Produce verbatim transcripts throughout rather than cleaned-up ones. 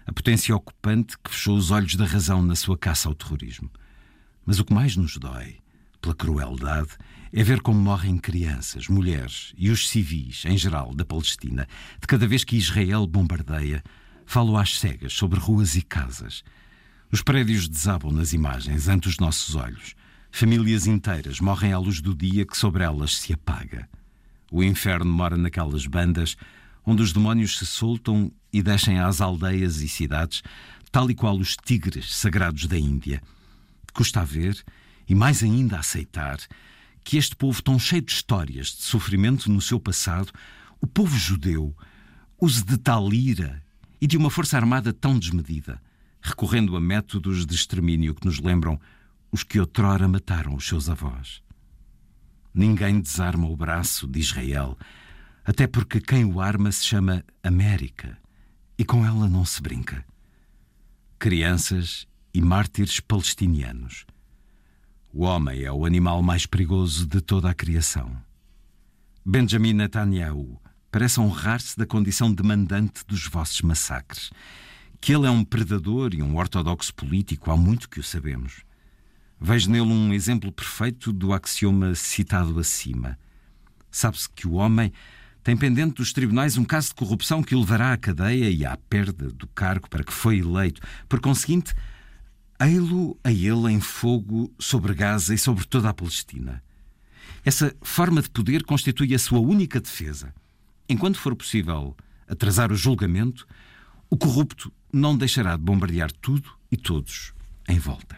a potência ocupante que fechou os olhos da razão na sua caça ao terrorismo. Mas o que mais nos dói, pela crueldade, é ver como morrem crianças, mulheres e os civis, em geral, da Palestina, de cada vez que Israel bombardeia. Falo às cegas sobre ruas e casas. Os prédios desabam nas imagens ante os nossos olhos. Famílias inteiras morrem à luz do dia que sobre elas se apaga. O inferno mora naquelas bandas onde os demónios se soltam e descem às aldeias e cidades, tal e qual os tigres sagrados da Índia. Custa a ver, e mais ainda a aceitar, que este povo tão cheio de histórias de sofrimento no seu passado, o povo judeu, use de tal ira e de uma força armada tão desmedida, recorrendo a métodos de extermínio que nos lembram os que outrora mataram os seus avós. Ninguém desarma o braço de Israel, até porque quem o arma se chama América, e com ela não se brinca. Crianças e mártires palestinianos. O homem é o animal mais perigoso de toda a criação. Benjamin Netanyahu parece honrar-se da condição de mandante dos vossos massacres. Que ele é um predador e um ortodoxo político, há muito que o sabemos. Vejo nele um exemplo perfeito do axioma citado acima. Sabe-se que o homem tem pendente dos tribunais um caso de corrupção que o levará à cadeia e à perda do cargo para que foi eleito. Por conseguinte, ei-lo a ele em fogo sobre Gaza e sobre toda a Palestina. Essa forma de poder constitui a sua única defesa. Enquanto for possível atrasar o julgamento, o corrupto não deixará de bombardear tudo e todos em volta.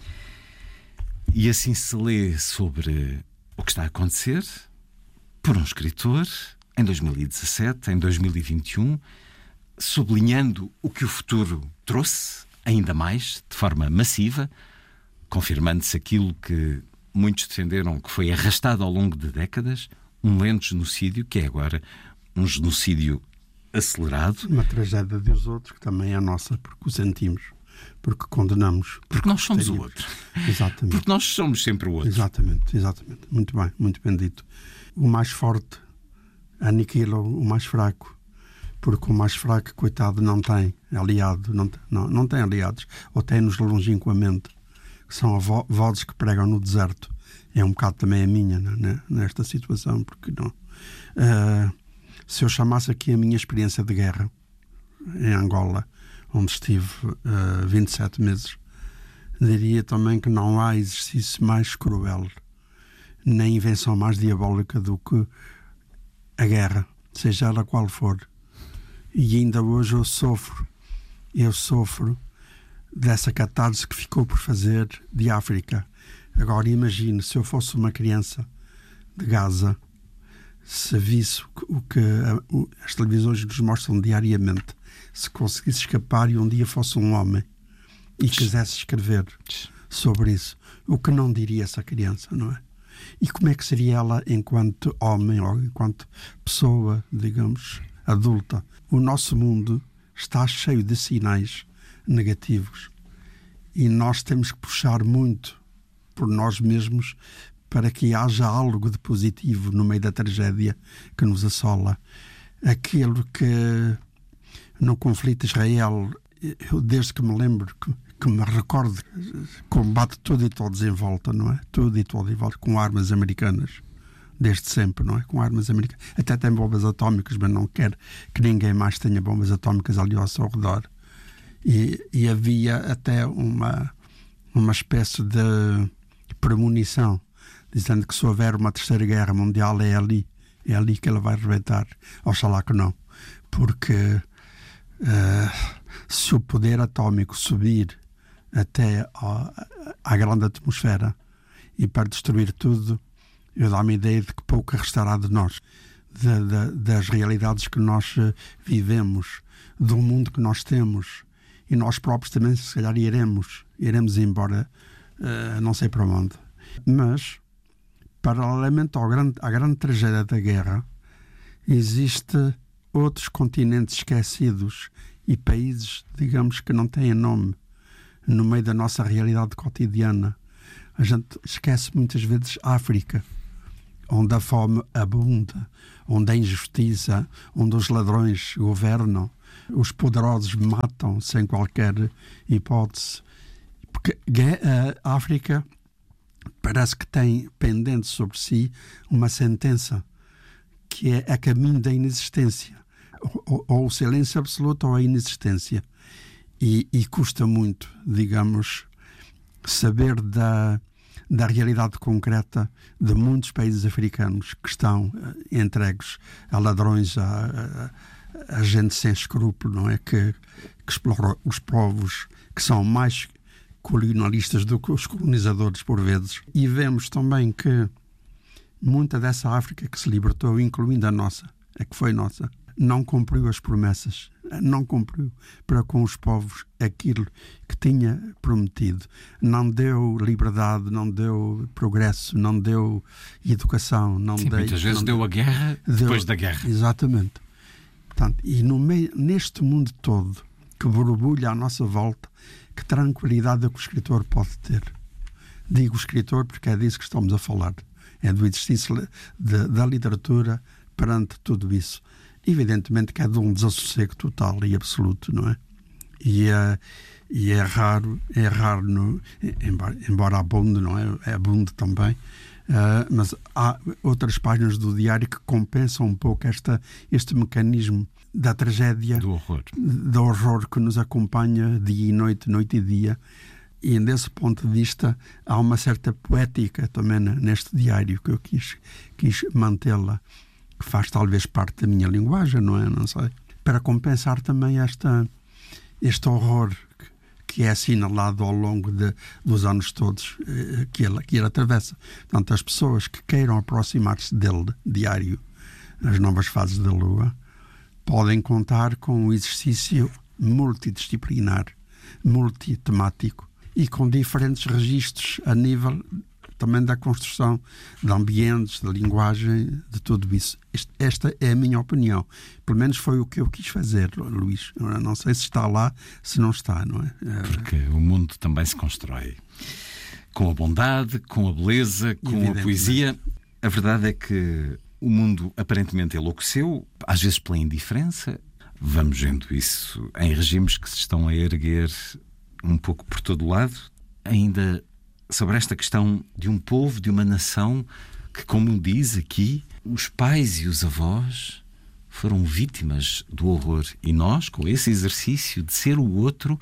E assim se lê sobre o que está a acontecer por um escritor em dois mil e dezassete, em dois mil e vinte e um, sublinhando o que o futuro trouxe, ainda mais, de forma massiva, confirmando-se aquilo que muitos defenderam que foi arrastado ao longo de décadas, um lento genocídio, que é agora um genocídio acelerado. Uma tragédia dos outros, que também é a nossa, porque o sentimos, porque condenamos. Porque, porque nós somos temos. o outro. Exatamente. Porque nós somos sempre o outro. Exatamente, exatamente. Muito bem, muito bem dito. O mais forte aniquila o mais fraco. Porque o mais fraco, coitado, não tem aliado, não, não, não tem aliados, ou tem-nos longínquamente, que são vo- vozes que pregam no deserto. É um bocado também a minha, né, nesta situação, porque não. Uh, se eu chamasse aqui a minha experiência de guerra em Angola, onde estive uh, vinte e sete meses, diria também que não há exercício mais cruel, nem invenção mais diabólica do que a guerra, seja ela qual for. E ainda hoje eu sofro, eu sofro dessa catarse que ficou por fazer de África. Agora imagine, se eu fosse uma criança de Gaza, se visse o que as televisões nos mostram diariamente, se conseguisse escapar e um dia fosse um homem e quisesse escrever sobre isso, o que não diria essa criança, não é? E como é que seria ela enquanto homem ou enquanto pessoa, digamos, adulta? O nosso mundo está cheio de sinais negativos e nós temos que puxar muito por nós mesmos para que haja algo de positivo no meio da tragédia que nos assola. Aquilo que no conflito Israel, eu desde que me lembro, que, que me recordo, combate tudo e todos em volta, não é? Tudo e todos em volta, com armas americanas. Desde sempre, não é? Com armas americanas. Até tem bombas atómicas, mas não quer que ninguém mais tenha bombas atómicas ali ao seu redor. E, e havia até uma, uma espécie de premonição, dizendo que se houver uma terceira guerra mundial é ali, é ali que ela vai arrebentar. Oxalá que não. Porque uh, se o poder atómico subir até à, à grande atmosfera e para destruir tudo, eu dou-me a ideia de que pouco restará de nós, de, de, das realidades que nós vivemos, do mundo que nós temos, e nós próprios também se calhar iremos, iremos embora, uh, não sei para onde. Mas, paralelamente ao grande, à grande tragédia da guerra, existe outros continentes esquecidos e países, digamos, que não têm nome no meio da nossa realidade cotidiana. A gente esquece muitas vezes a África, onde a fome abunda, onde a injustiça, onde os ladrões governam, os poderosos matam sem qualquer hipótese. Porque a África parece que tem pendente sobre si uma sentença que é a caminho da inexistência, ou, ou o silêncio absoluto ou a inexistência. E, e custa muito, digamos, saber da, da realidade concreta de muitos países africanos que estão uh, entregues a ladrões, a, a, a gente sem escrúpulo, não é? Que, que explora os povos que são mais colonialistas do que os colonizadores por vezes. E vemos também que muita dessa África que se libertou, incluindo a nossa, a que foi nossa, não cumpriu as promessas, não cumpriu para com os povos aquilo que tinha prometido. Não deu liberdade, não deu progresso, não deu educação, não Sim, deu... muitas vezes não deu a guerra deu, depois da guerra. Exatamente. Portanto, e no meio, neste mundo todo que borbulha à nossa volta, que tranquilidade é que o escritor pode ter. Digo escritor porque é disso que estamos a falar. É do exercício de, da literatura perante tudo isso. Evidentemente que é de um desassossego total e absoluto, não é? E é, e é raro, é raro, no, embora, embora abunde, não é? É abunde também. Uh, mas há outras páginas do diário que compensam um pouco esta, este mecanismo da tragédia, do horror. do horror que nos acompanha dia e noite, noite e dia. E desse ponto de vista há uma certa poética também neste diário que eu quis, quis mantê-la, que faz talvez parte da minha linguagem, não é? Não sei. Para compensar também esta, este horror que é assinalado ao longo de, dos anos todos eh, que, ele, que ele atravessa. Portanto, as pessoas que queiram aproximar-se dele, diário, as novas fases da Lua, podem contar com um exercício multidisciplinar, multitemático e com diferentes registros a nível também da construção de ambientes, da linguagem, de tudo isso. Este, esta é a minha opinião. Pelo menos foi o que eu quis fazer, Luís. Não sei se está lá, se não está, não é? Porque o mundo também se constrói com a bondade, com a beleza, com a poesia. A verdade é que o mundo aparentemente enlouqueceu, às vezes pela indiferença. Vamos vendo isso em regimes que se estão a erguer um pouco por todo o lado. Ainda sobre esta questão de um povo, de uma nação que, como diz aqui, os pais e os avós foram vítimas do horror. E nós, com esse exercício de ser o outro,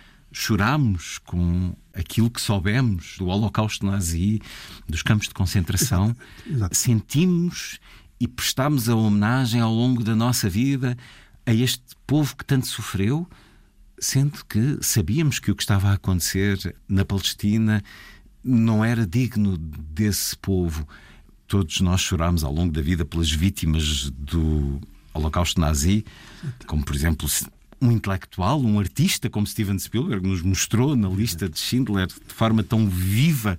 chorámos com aquilo que soubemos do Holocausto Nazi, dos campos de concentração. Exato. Exato. Sentimos e prestámos a homenagem ao longo da nossa vida a este povo que tanto sofreu, sendo que sabíamos que o que estava a acontecer na Palestina não era digno desse povo. Todos nós chorámos ao longo da vida pelas vítimas do Holocausto Nazi, como por exemplo um intelectual, um artista como Steven Spielberg nos mostrou na lista de Schindler de forma tão viva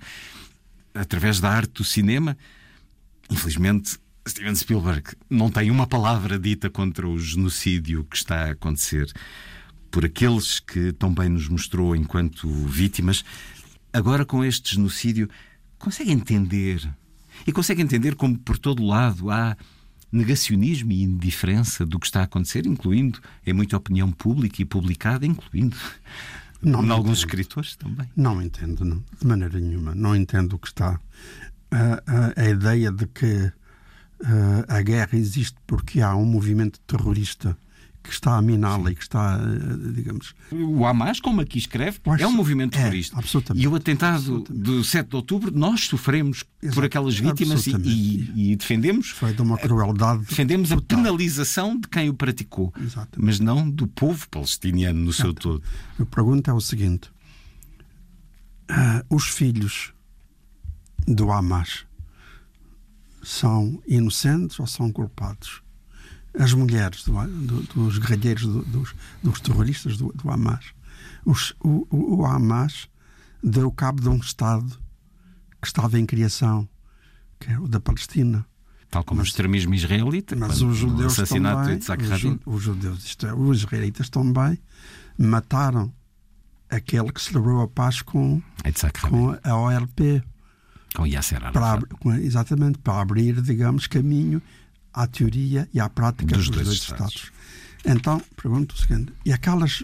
através da arte do cinema. Infelizmente, Steven Spielberg não tem uma palavra dita contra o genocídio que está a acontecer por aqueles que tão bem nos mostrou enquanto vítimas. Agora, com este genocídio, consegue entender, e consegue entender como por todo lado há negacionismo e indiferença do que está a acontecer, incluindo em muita opinião pública e publicada, incluindo não, em não alguns entendo. escritores também. Não entendo, não, de maneira nenhuma. Não entendo o que está. A, a, a ideia de que a, a guerra existe porque há um movimento terrorista que está a miná-la e que está, digamos... O Hamas, como aqui escreve, Acho, é um movimento terrorista. É, e o atentado do sete de outubro, nós sofremos Exato, por aquelas vítimas e, e, e defendemos... Foi de uma crueldade Defendemos total. A penalização de quem o praticou. Exatamente. Mas não do povo palestiniano no seu todo. A pergunta é o seguinte. Uh, os filhos do Hamas são inocentes ou são culpados? As mulheres do, do, dos guerrilheiros, do, dos, dos terroristas do, do Hamas. Os, o, o Hamas deu cabo de um Estado que estava em criação, que é o da Palestina. Tal como mas, o extremismo israelita, mas os judeus o assassinato também, de Yitzhak os, Rabin. Os judeus, isto é, os israelitas também mataram aquele que celebrou a paz com, com a O L P. Com Yasser Arafat. Para, exatamente, para abrir, digamos, caminho à teoria e à prática dos, dos dois dois Estados. Estados. Então, pergunto o seguinte, e aquelas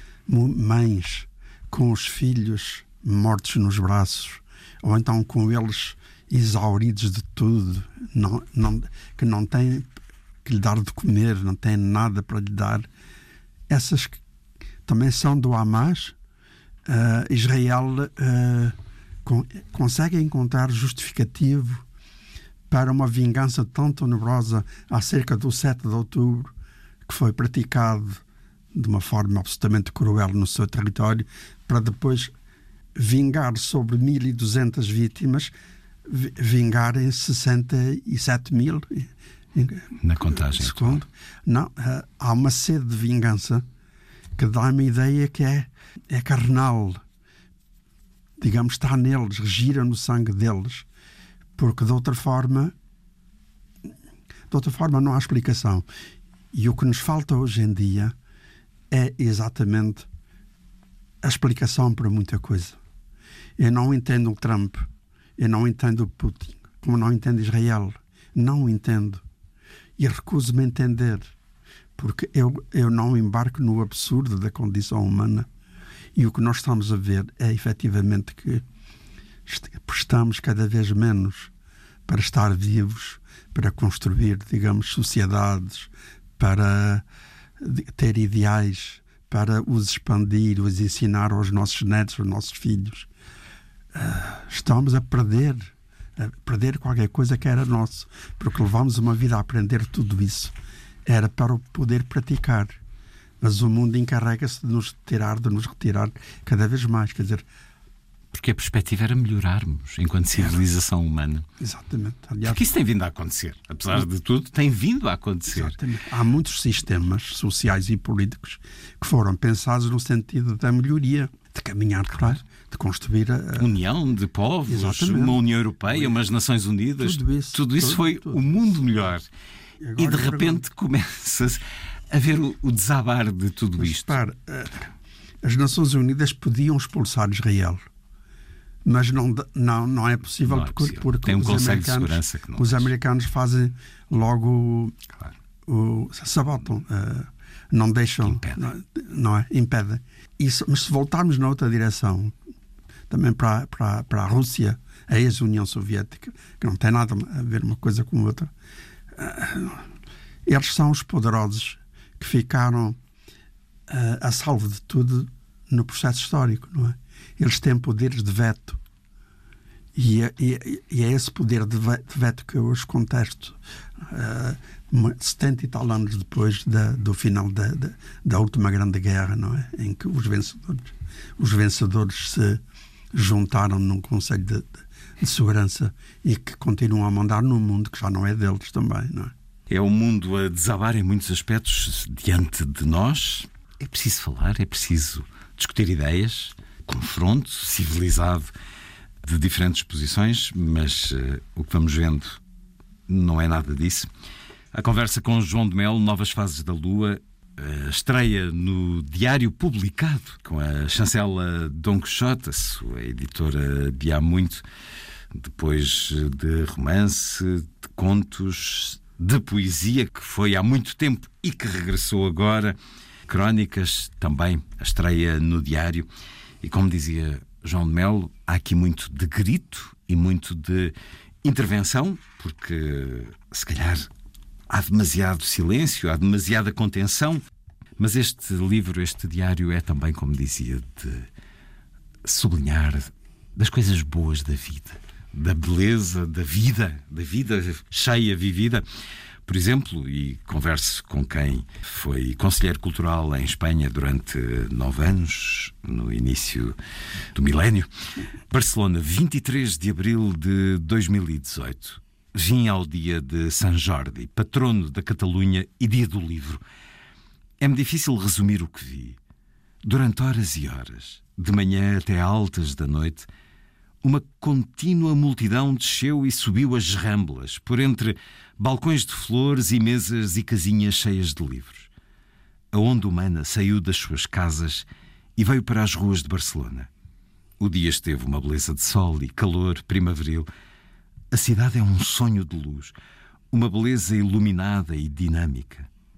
mães com os filhos mortos nos braços, ou então com eles exauridos de tudo, não, não, que não têm que lhe dar de comer, não têm nada para lhe dar, essas também são do Hamas. Uh, Israel uh, con consegue encontrar justificativo para uma vingança tão tenebrosa acerca do sete de outubro, que foi praticado de uma forma absolutamente cruel no seu território, para depois vingar sobre mil e duzentas vítimas, vingarem sessenta e sete mil. Na contagem. Segundo. Não, uh, há uma sede de vingança que dá uma ideia que é, é carnal. Digamos, está neles, gira no sangue deles. Porque de outra forma, de outra forma não há explicação. E o que nos falta hoje em dia é exatamente a explicação para muita coisa. Eu não entendo o Trump, eu não entendo o Putin, como não entendo Israel. Não entendo. E recuso-me a entender, porque eu, eu não embarco no absurdo da condição humana. E o que nós estamos a ver é efetivamente que prestamos cada vez menos para estar vivos, para construir, digamos, sociedades, para ter ideais, para os expandir, os ensinar aos nossos netos, aos nossos filhos. Estamos a perder, a perder qualquer coisa que era nosso, porque levamos uma vida a aprender tudo isso. Era para o poder praticar. Mas o mundo encarrega-se de nos tirar, de nos retirar cada vez mais. Quer dizer, porque a perspectiva era melhorarmos enquanto civilização humana. Exatamente. Aliás, porque isso tem vindo a acontecer. Apesar de tudo, tem vindo a acontecer. Exatamente. Há muitos sistemas sociais e políticos que foram pensados no sentido da melhoria, de caminhar, claro, de construir a... União de povos, exatamente, uma União Europeia, umas Nações Unidas. Tudo isso, tudo isso tudo, foi tudo. O mundo melhor. E, e de repente começa-se a ver o, o desabar de tudo mas, isto. Para, as Nações Unidas podiam expulsar Israel, mas não, não, não é possível, não é porque, possível. porque tem um os, Conselho americanos, de Segurança que não os faz. americanos fazem logo, claro, o, sabotam, uh, não deixam, não, não é? Impedem. Isso, mas se voltarmos na outra direção, também para, para, para a Rússia, a ex-União Soviética, que não tem nada a ver uma coisa com outra, uh, eles são os poderosos que ficaram uh, a salvo de tudo no processo histórico, não é? Eles têm poderes de veto. E é, e, e é esse poder de veto que eu hoje contesto. Uh, setenta e tal anos depois da, do final da, da, da última Grande Guerra, não é? Em que os vencedores, os vencedores se juntaram num Conselho de, de, de Segurança e que continuam a mandar num mundo que já não é deles também, não é? É o mundo a desabar em muitos aspectos diante de nós. É preciso falar, é preciso discutir ideias, confronto civilizado de diferentes posições, mas uh, o que vamos vendo não é nada disso. A conversa com João de Melo, Novas Fases da Lua, uh, estreia no Diário Publicado, com a chancela Dom Quixote, a sua editora de há muito, depois de romance, de contos, de poesia, que foi há muito tempo e que regressou agora, crónicas, também a estreia no Diário. E como dizia João de Melo, há aqui muito de grito e muito de intervenção, porque se calhar há demasiado silêncio, há demasiada contenção, mas este livro, este diário, é também, como dizia, de sublinhar das coisas boas da vida, da beleza da vida, da vida cheia, vivida. Por exemplo, e converso com quem foi conselheiro cultural em Espanha durante nove anos, no início do milénio. Barcelona, vinte e três de abril de dois mil e dezoito. Vim ao dia de Sant Jordi, patrono da Catalunha e dia do livro. É-me difícil resumir o que vi. Durante horas e horas, de manhã até altas da noite, uma contínua multidão desceu e subiu as Ramblas, por entre balcões de flores e mesas e casinhas cheias de livros. A onda humana saiu das suas casas e veio para as ruas de Barcelona. O dia esteve uma beleza de sol e calor primaveril. A cidade é um sonho de luz, uma beleza iluminada e dinâmica.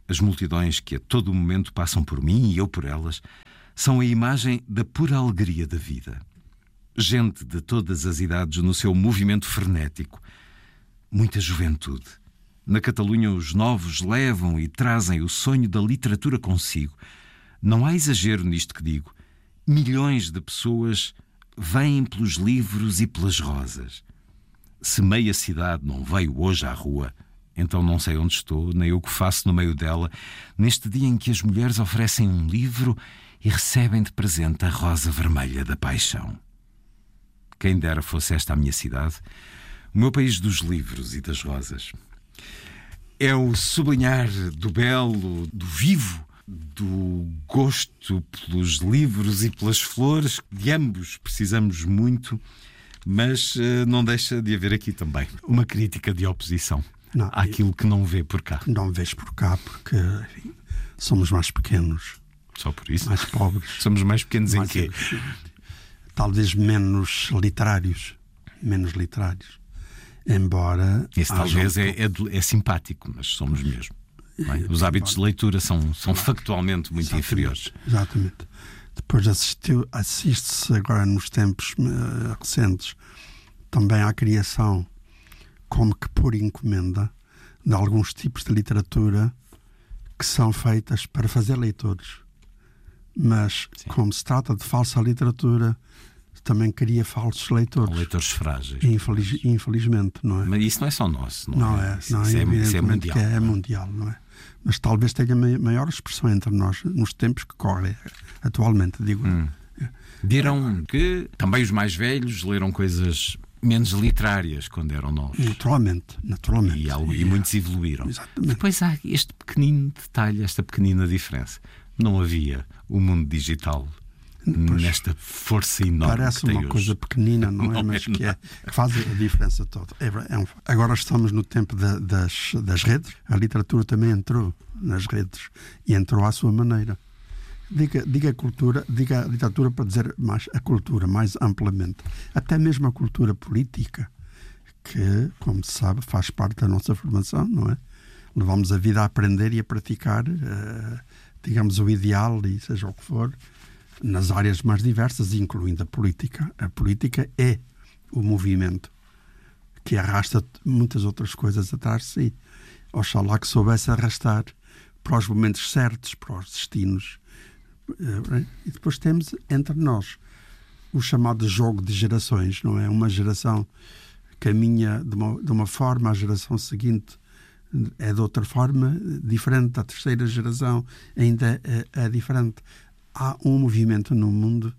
as multidões que a todo momento passam por mim e eu por elas, são a imagem da pura alegria da vida. Gente de todas as idades no seu movimento frenético. Muita juventude. Na Catalunha, os novos levam e trazem o sonho da literatura consigo. Não há exagero nisto que digo. Milhões de pessoas vêm pelos livros e pelas rosas. Se meia cidade não veio hoje à rua, então não sei onde estou, nem o que faço no meio dela, neste dia em que as mulheres oferecem um livro e recebem de presente a rosa vermelha da paixão. Quem dera fosse esta a minha cidade, o meu país dos livros e das rosas. É o sublinhar do belo, do vivo, do gosto pelos livros e pelas flores. De ambos precisamos muito, mas uh, não deixa de haver aqui também uma crítica de oposição não, àquilo que não vê por cá. Não vês por cá porque, enfim, somos mais pequenos. Só por isso? Mais pobres. Somos mais pequenos mais em quê? Talvez menos literários. Menos literários. Embora... Isso talvez um... é, é, é simpático, mas somos mesmo. Não é? Os hábitos de leitura são, são factualmente muito exatamente, inferiores. Exatamente. Depois assistiu, assiste-se agora nos tempos uh, recentes também à criação, como que por encomenda, de alguns tipos de literatura que são feitas para fazer leitores. Mas, sim, como se trata de falsa literatura, também cria falsos leitores. Leitores frágeis. Infeliz, infelizmente, não é? Mas isso não é só nosso, não, não é? é? Isso, não, isso é, evidentemente isso é mundial. Que é mundial, não é? Mas talvez tenha maior expressão entre nós nos tempos que correm atualmente, digo. Hum. Dirão que também os mais velhos leram coisas menos literárias quando eram novos. Naturalmente, naturalmente. E, algo, e muitos evoluíram. Exatamente. Depois há este pequenino detalhe, esta pequenina diferença. Não havia o mundo digital pois, nesta força enorme parece que tem uma hoje. Coisa pequenina, não, não é? Mas é que, é, que faz a diferença toda. É, é um, agora estamos no tempo de, das, das redes. A literatura também entrou nas redes e entrou à sua maneira. Diga, diga a cultura, diga a literatura para dizer mais a cultura, mais amplamente. Até mesmo a cultura política, que, como se sabe, faz parte da nossa formação, não é? Levamos a vida a aprender e a praticar, uh, digamos, o ideal e seja o que for, nas áreas mais diversas, incluindo a política. A política é o movimento que arrasta muitas outras coisas atrás de si. Oxalá que soubesse arrastar para os momentos certos, para os destinos. E depois temos entre nós o chamado jogo de gerações, não é? Uma geração caminha de uma, de uma forma, a geração seguinte é de outra forma, diferente, a terceira geração ainda é, é diferente. Há um movimento no mundo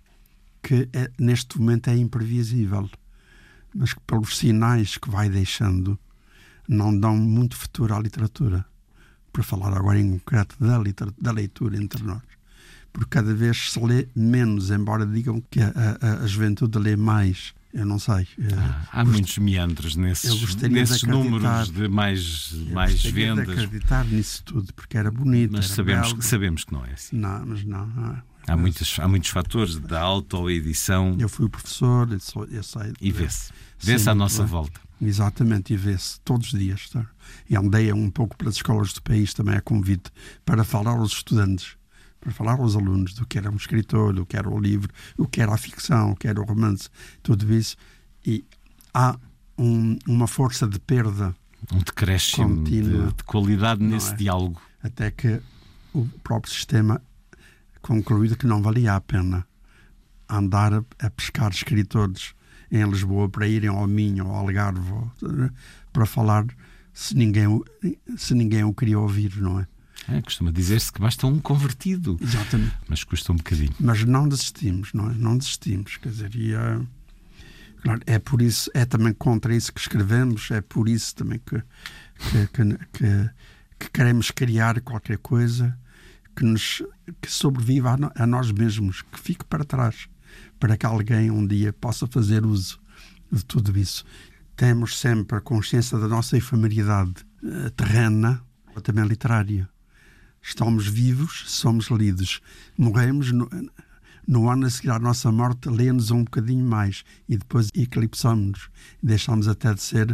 que é, neste momento é imprevisível, mas que pelos sinais que vai deixando não dão muito futuro à literatura. Para falar agora em concreto da, da leitura entre nós. Porque cada vez se lê menos, embora digam que a, a, a juventude lê mais. Eu não sei. Ah, há gost... muitos meandros nesses, nesses de números de mais, mais eu vendas. De acreditar nisso tudo, porque era bonito. Mas era sabemos, belo. sabemos que não é assim. Não, mas não. não. Há, muitos, há muitos fatores da autoedição. Eu fui professor, eu, sou, eu sei. E vê-se. Vê-se à nossa bem. volta. Exatamente, e vê-se todos os dias. Tá? E andei um pouco pelas escolas do país também a convite para falar aos estudantes, para falar aos alunos do que era um escritor, do que era o livro, o que era a ficção, o que era o romance, tudo isso. E há um, uma força de perda. Um decréscimo de, de qualidade nesse é? diálogo. Até que o próprio sistema concluído que não valia a pena andar a, a pescar escritores em Lisboa para irem ao Minho, ao Algarve, para falar se ninguém, se ninguém o queria ouvir, não é? É, costuma dizer-se que basta um convertido. Exatamente. Mas custa um bocadinho. Mas não desistimos, não é? Não desistimos. Quer dizer, e, uh, claro, é por isso, é também contra isso que escrevemos, é por isso também que, que, que, que, que queremos criar qualquer coisa que, nos, que sobreviva a, no, a nós mesmos, que fique para trás, para que alguém um dia possa fazer uso de tudo isso. Temos sempre a consciência da nossa efemeridade uh, terrena, também literária. Estamos vivos, somos lidos. Morremos no, no ano a seguir à nossa morte, lê-nos um bocadinho mais e depois eclipsamos-nos. Deixamos até de ser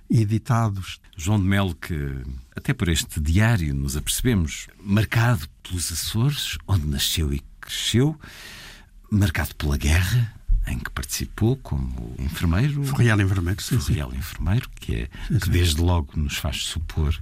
editados. João de Melo, que até por este diário nos apercebemos, marcado pelos Açores, onde nasceu e cresceu, marcado pela guerra, em que participou como enfermeiro. Ferreal enfermeiro, sim. Ferreal enfermeiro, que, é, sim, que sim. desde logo nos faz supor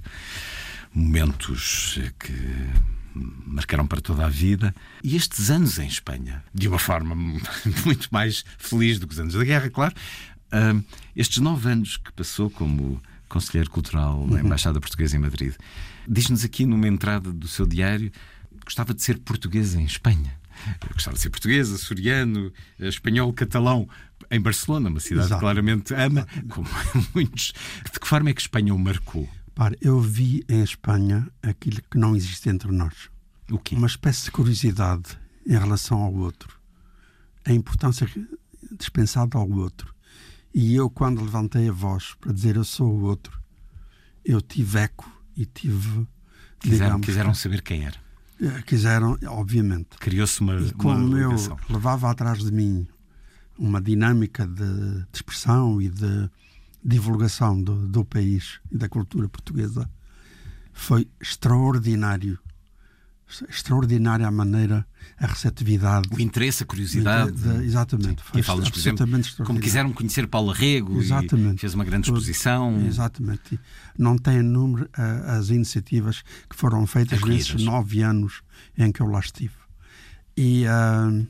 momentos que marcaram para toda a vida. E estes anos em Espanha, de uma forma muito mais feliz do que os anos da guerra, claro. Uh, estes nove anos que passou como conselheiro cultural uhum. na Embaixada Portuguesa em Madrid. Diz-nos aqui numa entrada do seu diário que gostava de ser portuguesa em Espanha. Eu gostava de ser português, açoriano, espanhol, catalão, em Barcelona, uma cidade Exato. que claramente ama, como muitos. De que forma é que Espanha o marcou? Para, eu vi em Espanha aquilo que não existe entre nós. O quê? Uma espécie de curiosidade em relação ao outro. A importância dispensada ao outro. E eu, quando levantei a voz para dizer eu sou o outro, eu tive eco e tive... Quiseram, digamos, quiseram saber quem era. Quiseram, obviamente. Criou-se uma, e como uma eu ligação. levava atrás de mim uma dinâmica de, de expressão e de divulgação do, do país e da cultura portuguesa, foi extraordinário. Extraordinária a maneira, a receptividade. O interesse, a curiosidade. De, de, exatamente. Sim. E falas, por exemplo, como quiseram conhecer Paulo Rego exatamente. E fez uma grande exposição. Tudo, exatamente. Não tem número uh, as iniciativas que foram feitas nesses nove anos em que eu lá estive. E uh,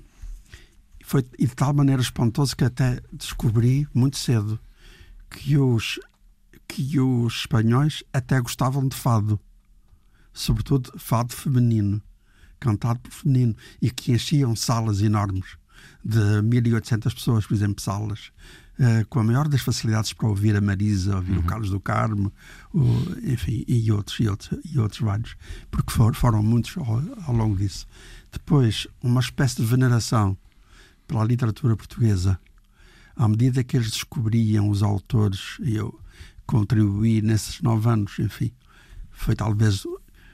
foi e de tal maneira espantoso que até descobri muito cedo que os, que os espanhóis até gostavam de fado. Sobretudo fado feminino, cantado por feminino, e que enchiam salas enormes de mil e oitocentas pessoas, por exemplo, salas, uh, com a maior das facilidades para ouvir a Marisa, ouvir uhum. o Carlos do Carmo, o, enfim, e outros, e outros, e outros vários, porque for, foram muitos ao, ao longo disso. Depois, uma espécie de veneração pela literatura portuguesa, à medida que eles descobriam os autores, e eu contribuí nesses nove anos, enfim, foi talvez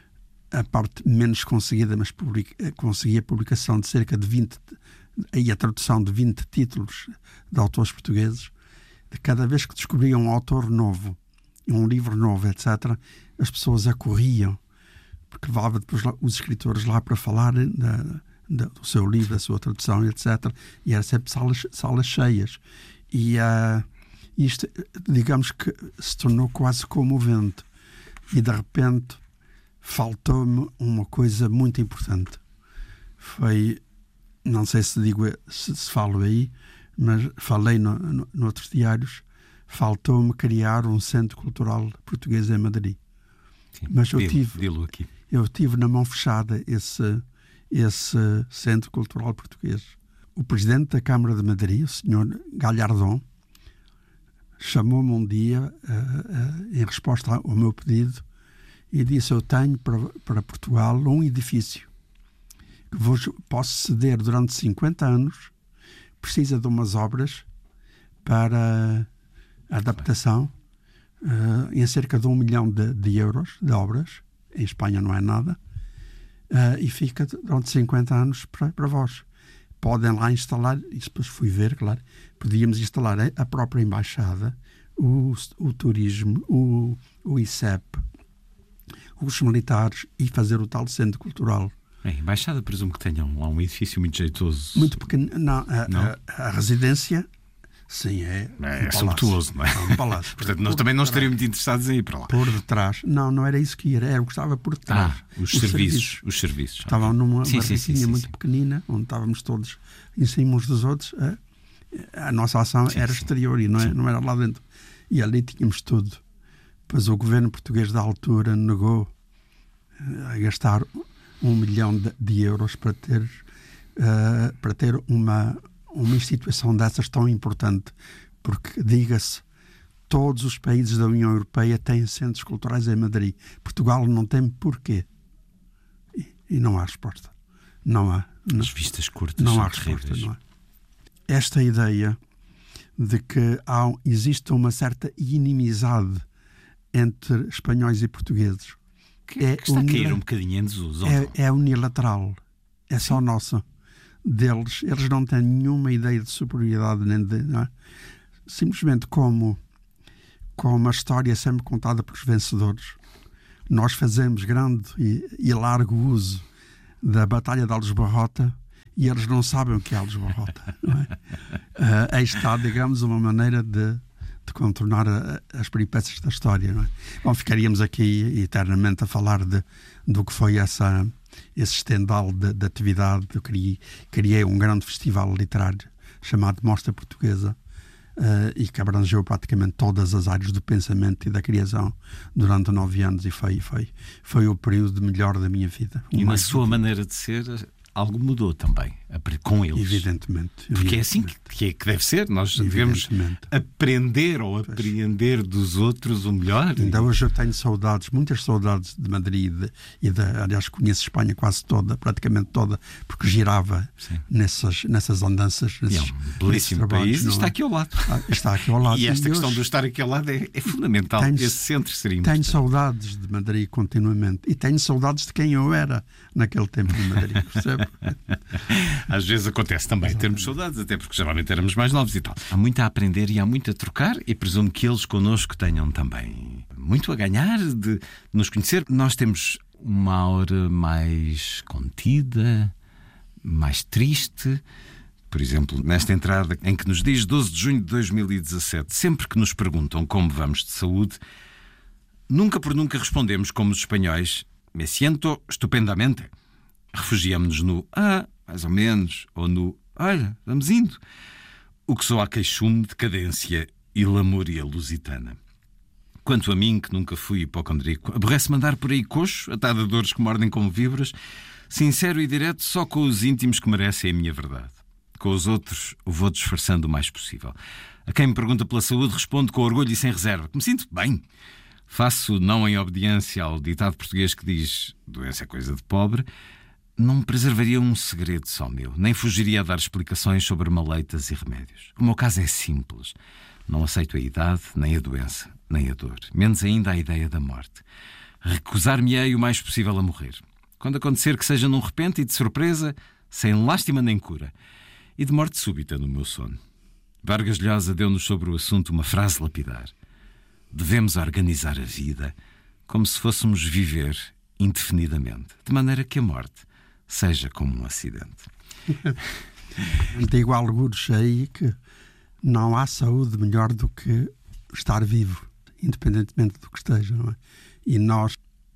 a parte menos conseguida, mas publica, consegui a publicação de cerca de vinte e a tradução de vinte títulos de autores portugueses. De cada vez que descobriam um autor novo, um livro novo, etcétera, as pessoas acorriam, porque levava depois os escritores lá para falar da, da, do seu livro, da sua tradução, etcétera. E eram sempre salas, salas cheias. E uh, isto, digamos que se tornou quase comovente. E de repente faltou-me uma coisa muito importante. Foi, não sei se digo se, se falo aí, mas falei no, no, no outros diários, faltou-me criar um centro cultural português em Madrid. Sim, mas eu dilo, tive, dilo aqui. eu tive na mão fechada esse, esse centro cultural português. O presidente da Câmara de Madrid, o senhor Gallardón, chamou-me um dia uh, uh, em resposta ao meu pedido e disse: eu tenho para, para Portugal um edifício que vou, posso ceder durante cinquenta anos, precisa de umas obras para adaptação uh, em cerca de um milhão de, de euros de obras, em Espanha não é nada, uh, e fica durante cinquenta anos para, para vós. Podem lá instalar, e depois fui ver, claro, podíamos instalar a própria embaixada, o, o turismo, o, o I C E P, os militares e fazer o tal centro cultural. A embaixada presumo que tenham lá um edifício muito jeitoso. Muito pequeno. Não, a, não? A, a residência, sim, é, é, um é sumptuoso, não é? É um palácio. Portanto, nós também não estaríamos muito interessados em ir para lá. Por detrás. Não, não era isso que ia. Eu gostava por detrás. Ah, os, os serviços, serviços. Os serviços. Estavam numa sim, sim, sim, sim, muito sim. pequenina, onde estávamos todos em cima uns dos outros. A, a nossa ação sim, era sim. exterior e não, é, não era lá dentro. E ali tínhamos tudo. Pois o governo português da altura negou a gastar um milhão de, de euros para ter, uh, para ter uma, uma instituição dessas tão importante. Porque, diga-se, todos os países da União Europeia têm centros culturais em Madrid. Portugal não tem porquê. E, e não há resposta. Não há. Não, As vistas curtas não são há resposta. terríveis. Não há. Esta ideia de que há, existe uma certa inimizade entre espanhóis e portugueses que, é que está unila- a cair um bocadinho em desuso. É, é unilateral. É Sim. só nossa. Deles. Eles não têm nenhuma ideia de superioridade nem de... Não é? Simplesmente como como a história é sempre contada pelos vencedores, nós fazemos grande e, e largo uso da Batalha de Aljubarrota e eles não sabem o que é Aljubarrota. Não é? Uh, aí está, digamos, uma maneira de, de contornar a, as peripécias da história. Não é? Bom, ficaríamos aqui eternamente a falar de, do que foi essa, esse estendal de, de atividade. Eu criei, criei um grande festival literário chamado Mostra Portuguesa, Uh, e que abrangeu praticamente todas as áreas do pensamento e da criação durante nove anos e foi, foi, foi o período melhor da minha vida. E na sua maneira de ser, algo mudou também com eles. Evidentemente. Porque é assim que, que, é que deve ser. Nós devemos aprender ou apreender dos outros o melhor. Ainda hoje eu tenho saudades, muitas saudades de Madrid e de, aliás, conheço Espanha quase toda, praticamente toda, porque girava nessas, nessas andanças. Nesses, é um belíssimo país e está aqui ao lado. Ah, está aqui ao lado. E esta e questão hoje, de estar aqui ao lado é, é fundamental. Tenho, Esse centro seria importante. Tenho saudades de Madrid continuamente e tenho saudades de quem eu era naquele tempo de Madrid, percebe? Às vezes acontece também termos saudades, até porque geralmente éramos mais novos e tal. Há muito a aprender e há muito a trocar e presumo que eles connosco tenham também muito a ganhar de nos conhecer. Nós temos uma aura mais contida, mais triste. Por exemplo, nesta entrada em que nos diz doze de junho de dois mil e dezassete, sempre que nos perguntam como vamos de saúde, nunca por nunca respondemos como os espanhóis: me siento estupendamente. Refugiamos-nos no ah, mais ou menos, ou no olha, vamos indo. O que soa a queixume, decadência e lamúria lusitana. Quanto a mim, que nunca fui hipocondríaco, aborrece-me andar por aí coxo, atado a dores que mordem como víboras, sincero e direto só com os íntimos que merecem a minha verdade. Com os outros, vou disfarçando o mais possível. A quem me pergunta pela saúde, respondo com orgulho e sem reserva, que me sinto bem. Faço não em obediência ao ditado português que diz doença é coisa de pobre. Não me preservaria um segredo só meu, nem fugiria a dar explicações sobre maleitas e remédios. O meu caso é simples. Não aceito a idade, nem a doença, nem a dor. Menos ainda a ideia da morte. Recusar-me-ei o mais possível a morrer. Quando acontecer que seja num repente e de surpresa, sem lástima nem cura. E de morte súbita no meu sono. Vargas Llosa deu-nos sobre o assunto uma frase lapidar. Devemos organizar a vida como se fôssemos viver indefinidamente, de maneira que a morte seja como um acidente. Digo alguns aí que não há saúde melhor do que estar vivo, independentemente do que esteja, não é? E nós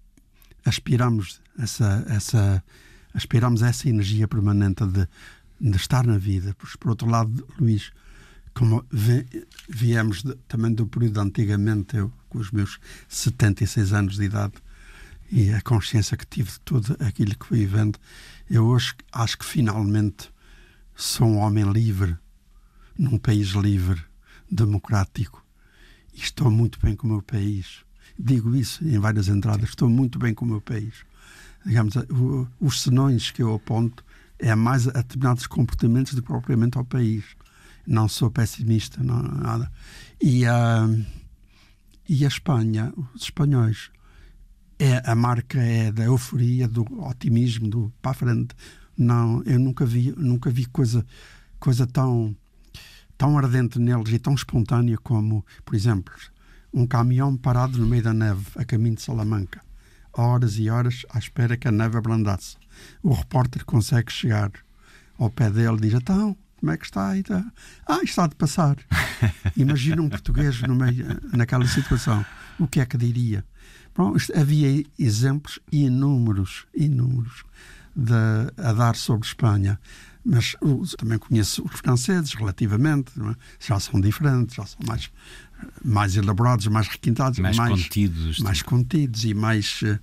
aspiramos essa, essa, aspiramos essa energia permanente de, de estar na vida. Porque, por outro lado, Luís, como viemos de, também do período antigamente, eu com os meus setenta e seis anos de idade, e a consciência que tive de tudo aquilo que fui vivendo, eu hoje acho que finalmente sou um homem livre, num país livre, democrático, e estou muito bem com o meu país. Digo isso em várias entradas, estou muito bem com o meu país. Digamos, os senões que eu aponto é mais a determinados comportamentos do que propriamente ao país. Não sou pessimista, não nada. E a, e a Espanha, os espanhóis, é, a marca é da euforia, do otimismo, do para a frente. Não, eu nunca vi, nunca vi coisa, coisa tão, tão ardente neles e tão espontânea como, por exemplo, um caminhão parado no meio da neve, a caminho de Salamanca, horas e horas à espera que a neve abrandasse. O repórter consegue chegar ao pé dele e diz: então, como é que está? Está? Ah, está de passar. Imagina um português no meio, naquela situação. O que é que diria? Bom, havia exemplos inúmeros, inúmeros de, a dar sobre Espanha. Mas uh, também conheço os franceses, relativamente, não é? Já são diferentes, já são mais, mais elaborados, mais requintados, mais, mais contidos, mais contidos e mais uh,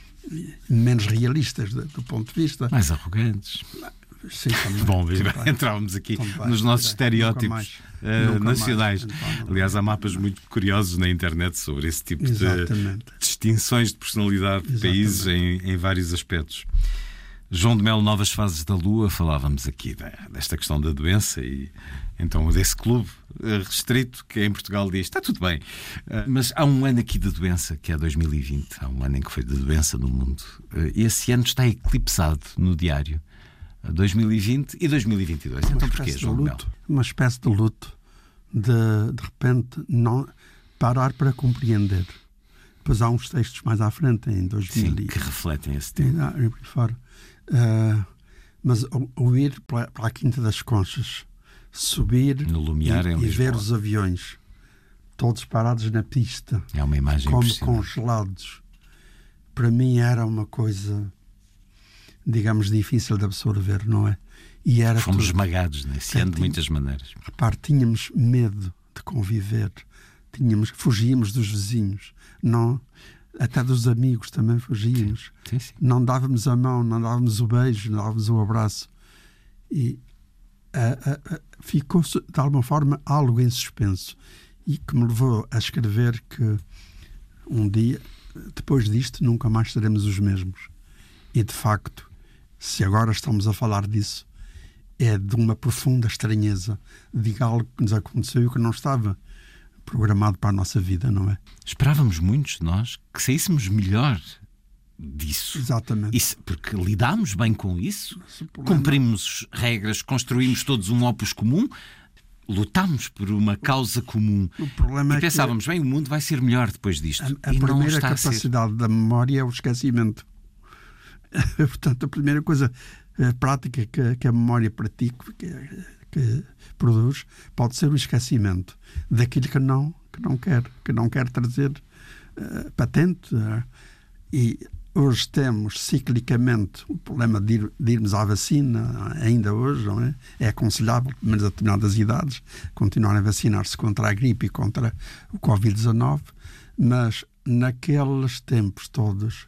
menos realistas do, do ponto de vista. Mais arrogantes. Sim, também. Bom, entrávamos aqui também, nos nossos estereótipos mais, uh, nacionais. Mais, Aliás, há mapas muito curiosos na internet sobre esse tipo Exatamente. de distinções de personalidade de países em, em vários aspectos. João de Melo, Novas Fases da Lua, falávamos aqui desta questão da doença e então desse clube restrito que em Portugal diz está tudo bem. Mas há um ano aqui de doença, que é dois mil e vinte, há um ano em que foi de doença no mundo. E esse ano está eclipsado no diário. dois mil e vinte e dois mil e vinte e dois. Uma então porquê, João de Melo? Uma espécie de luto. De, de repente, não, Parar para compreender. Depois há uns textos mais à frente, em dois mil. Sim, que refletem esse tema. Uh, mas ao, ao ir para, para a Quinta das Conchas, subir no Lumiar, e, em e ver os aviões todos parados na pista, é uma imagem como congelados, para mim era uma coisa, digamos, difícil de absorver, não é? E era Fomos tudo. esmagados nesse ano de muitas maneiras. Repare, tínhamos medo de conviver, tínhamos, fugíamos dos vizinhos, não, até dos amigos também fugíamos. Sim, sim. Não dávamos a mão, não dávamos o beijo, não dávamos o abraço. E uh, uh, uh, ficou, de alguma forma, algo em suspenso. E que me levou a escrever que um dia, depois disto, nunca mais seremos os mesmos. E, de facto, se agora estamos a falar disso, é de uma profunda estranheza de algo que nos aconteceu e que não estava programado para a nossa vida, não é? Esperávamos muitos de nós que saíssemos melhor disso. Exatamente. Isso, porque lidámos bem com isso, cumprimos regras, construímos todos um opus comum, lutámos por uma causa comum. O problema e é pensávamos, que bem, o mundo vai ser melhor depois disto. A, a e primeira não está capacidade a ser. da memória é o esquecimento. Portanto, a primeira coisa a prática que, que a memória pratica, que, que produz, pode ser o esquecimento daquilo que não, que não quer, que não quer trazer uh, patente. Uh, e hoje temos ciclicamente o problema de, ir, de irmos à vacina, ainda hoje, não é? É aconselhável, pelo menos a determinadas idades, continuar a vacinar-se contra a gripe e contra o covid dezanove, mas naqueles tempos todos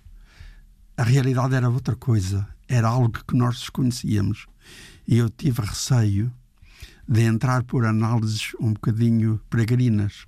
a realidade era outra coisa, era algo que nós desconhecíamos. E eu tive receio de entrar por análises um bocadinho peregrinas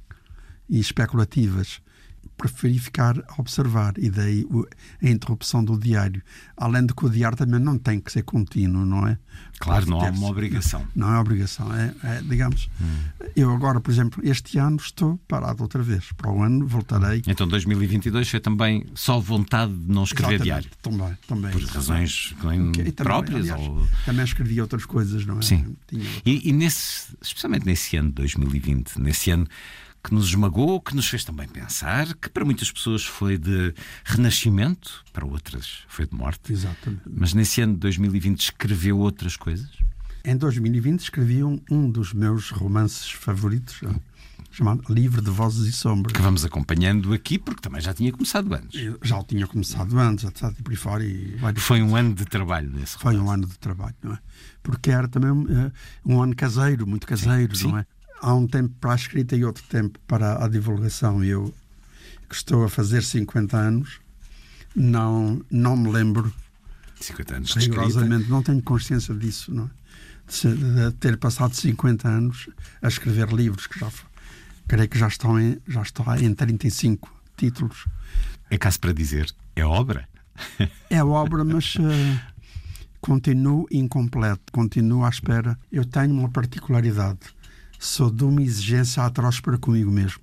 e especulativas. Preferi ficar a observar, e daí a interrupção do diário. Além de que o diário também não tem que ser contínuo, não é? Claro, não há uma obrigação. Não, não é obrigação, é, é digamos... Hum. Eu agora, por exemplo, este ano estou parado outra vez. Para o ano voltarei. Então dois mil e vinte e dois foi também só vontade de não escrever diário? Também, também. Por razões também okay, próprias? Também, aliás, ou... também escrevi outras coisas, não é? Sim. Tinha... E, e nesse, especialmente nesse ano de dois mil e vinte, nesse ano que nos esmagou, que nos fez também pensar, que para muitas pessoas foi de renascimento, para outras foi de morte. Exatamente. Mas nesse ano de dois mil e vinte escreveu outras coisas? Em dois mil e vinte escrevi um, um dos meus romances favoritos, chamado Livre de Vozes e Sombras. Que vamos acompanhando aqui, porque também já tinha começado antes. Eu já tinha começado antes, etcétera. E por aí fora. E foi um ano de trabalho nesse romance. Foi um ano de trabalho, não é? Porque era também uh, um ano caseiro, muito caseiro, sim, não é? Sim. Há um tempo para a escrita e outro tempo para a divulgação. Eu, que estou a fazer cinquenta anos, não, não me lembro cinquenta anos de rigorosamente, escrita. Não tenho consciência disso, não é? De, de ter passado cinquenta anos a escrever livros que já, creio que já estão em, já estão em trinta e cinco títulos. É caso para dizer, é obra? É obra, mas uh, continuo incompleto, continuo à espera. Eu tenho uma particularidade. Sou de uma exigência atroz para comigo mesmo.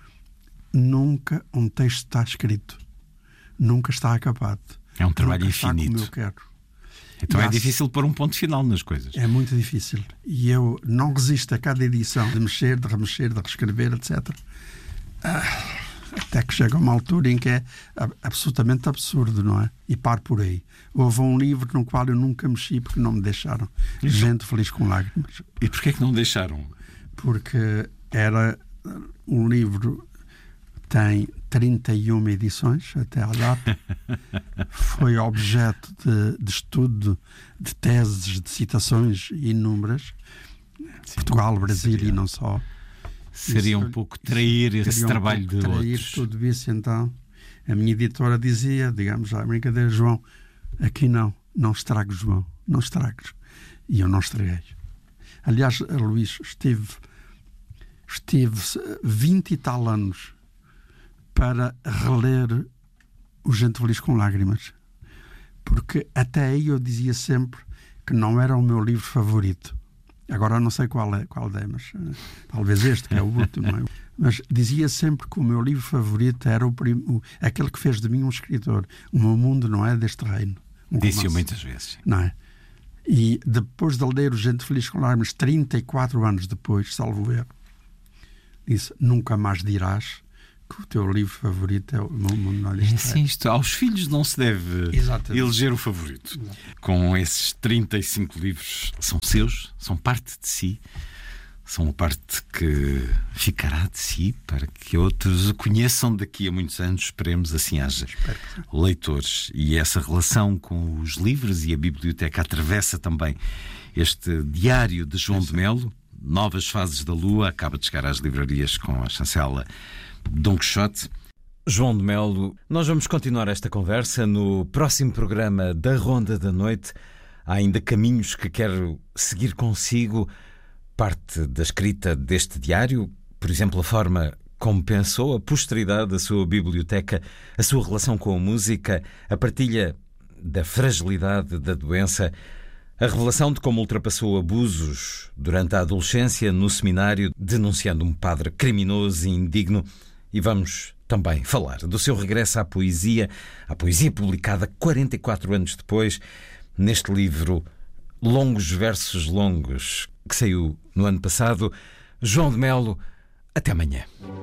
Nunca um texto está escrito. Nunca está acabado. É um trabalho Nunca infinito. Está como eu quero. Então e é difícil pôr um ponto final nas coisas. É muito difícil. E eu não resisto a cada edição de mexer, de remexer, de reescrever, etcétera. Ah, até que chega uma altura em que é absolutamente absurdo, não é? E paro por aí. Houve um livro no qual eu nunca mexi porque não me deixaram. Isso. Gente Feliz com Lágrimas. E porquê é que não deixaram? Porque era um livro, tem trinta e uma edições até à data, foi objeto de, de estudo, de teses, de citações inúmeras. Sim, Portugal, Brasil seria, e não só. Seria isso, um pouco trair esse um trabalho de trair outros. Tudo isso, então. A minha editora dizia, digamos, já, brincadeira, João, aqui não, não estragues, João, não estragues. E eu não estraguei. Aliás, Luís, estive, estive vinte e tal anos para reler O Gente Feliz com Lágrimas. Porque até aí eu dizia sempre que não era o meu livro favorito. Agora não sei qual é, qual é, mas uh, talvez este, que é o último. Não é? Mas dizia sempre que o meu livro favorito era o, prim, o, aquele que fez de mim um escritor. O meu mundo não é deste reino. Um Disse-o muitas vezes. Não é? E depois de ler O Gente Feliz com Lágrimas, trinta e quatro anos depois, salvo erro, disse: nunca mais dirás que o teu livro favorito é o Meu Mundo Não Lhe É Está. assim, isto, aos filhos não se deve Exatamente. eleger o favorito. Com esses trinta e cinco livros, são seus, são parte de si, são uma parte que ficará de si para que outros o conheçam daqui a muitos anos. Esperemos assim haja. Leitores. E essa relação com os livros e a biblioteca atravessa também este diário de João de Melo, Novas Fases da Lua, acaba de chegar às livrarias com a chancela Dom Quixote. João de Melo, nós vamos continuar esta conversa no próximo programa da Ronda da Noite. Há ainda caminhos que quero seguir consigo. Parte da escrita deste diário, por exemplo, a forma como pensou a posteridade da sua biblioteca, a sua relação com a música, a partilha da fragilidade da doença, a revelação de como ultrapassou abusos durante a adolescência no seminário, denunciando um padre criminoso e indigno. E vamos também falar do seu regresso à poesia, à poesia publicada quarenta e quatro anos depois, neste livro Longos Versos Longos, que saiu no ano passado. João de Melo, até amanhã.